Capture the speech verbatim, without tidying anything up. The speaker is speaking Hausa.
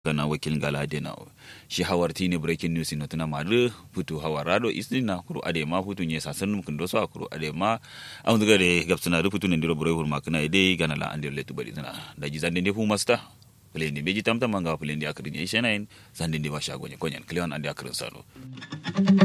kana wakil gala dena shi hawarti ne breaking news ino tuna madu putu hawarado isina kuru ade ma putu nye sasanum kundo so kuru ade ma aundu gade gapsuna putu ne ndiro bore hurma kana ide gana la andir letu bari tana da jizande ne fu masta plendi beji tamta manga plendi akrin yeshenain zande ne ba shagonye konyen kleon ande akrin sano